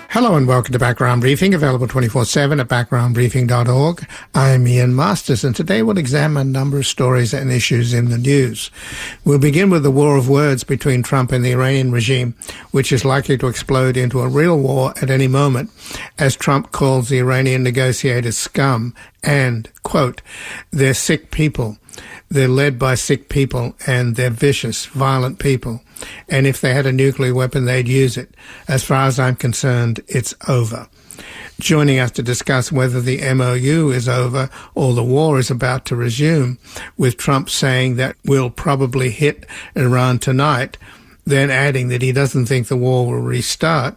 Hello and welcome to Background Briefing, available 24/7 at backgroundbriefing.org. I'm Ian Masters, and today we'll examine a number of stories and issues in the news. We'll begin with the war of words between Trump and the Iranian regime, which is likely to explode into a real war at any moment, as Trump calls the Iranian negotiators scum and, quote, they're sick people. They're led by sick people, and they're vicious, violent people. And if they had a nuclear weapon, they'd use it. As far as I'm concerned, it's over. Joining us to discuss whether the MOU is over or the war is about to resume, with Trump saying that we'll probably hit Iran tonight, then adding that he doesn't think the war will restart,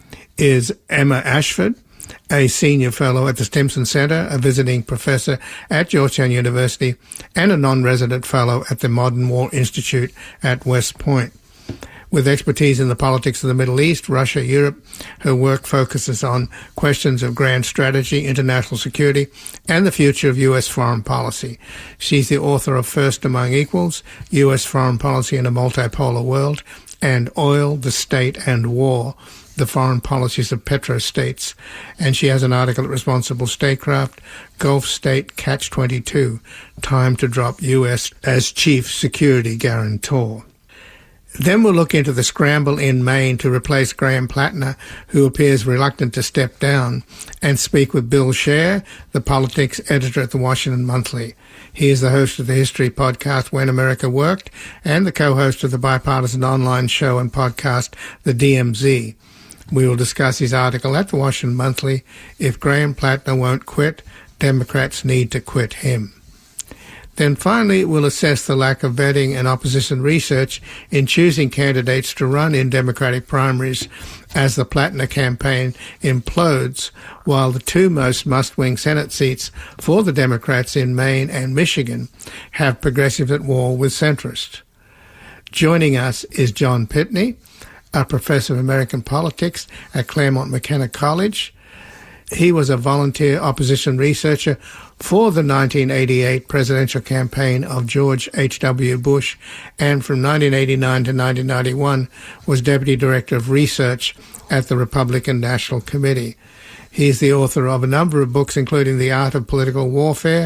is Emma Ashford, a senior fellow at the Stimson Center, a visiting professor at Georgetown University, and a non-resident fellow at the Modern War Institute at West Point. With expertise in the politics of the Middle East, Russia, Europe, her work focuses on questions of grand strategy, international security, and the future of U.S. foreign policy. She's the author of First Among Equals, U.S. Foreign Policy in a Multipolar World, and Oil, the State, and War, the Foreign Policies of Petrostates. And she has an article at Responsible Statecraft, Gulf State Catch-22, Time to Drop U.S. as Chief Security Guarantor. Then we'll look into the scramble in Maine to replace Graham Plattner, who appears reluctant to step down, and speak with Bill Scher, the politics editor at the Washington Monthly. He is the host of the history podcast When America Worked and the co-host of the bipartisan online show and podcast The DMZ. We will discuss his article at the Washington Monthly, If Graham Plattner Won't Quit, Democrats Need to Quit Him. Then finally, we'll assess the lack of vetting and opposition research in choosing candidates to run in Democratic primaries as the Plattner campaign implodes, while the two most must-win Senate seats for the Democrats in Maine and Michigan have progressives at war with centrists. Joining us is John Pitney, a professor of American politics at Claremont McKenna College. He was a volunteer opposition researcher for the 1988 presidential campaign of George H.W. Bush, and from 1989 to 1991 was Deputy Director of Research at the Republican National Committee. He is the author of a number of books, including The Art of Political Warfare,